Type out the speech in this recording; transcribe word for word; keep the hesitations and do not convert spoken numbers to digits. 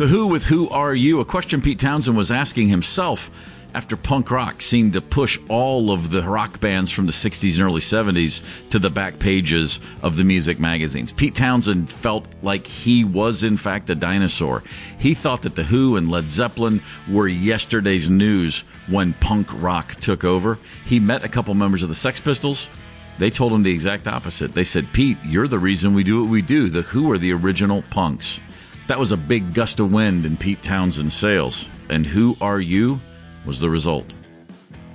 The Who with Who Are You? A question Pete Townshend was asking himself after punk rock seemed to push all of the rock bands from the sixties and early seventies to the back pages of the music magazines. Pete Townshend felt like he was, in fact, a dinosaur. He thought that The Who and Led Zeppelin were yesterday's news when punk rock took over. He met a couple members of the Sex Pistols. They told him the exact opposite. They said, Pete, you're the reason we do what we do. The Who are the original punks. That was a big gust of wind in Pete Townshend's sails. And Who Are You was the result.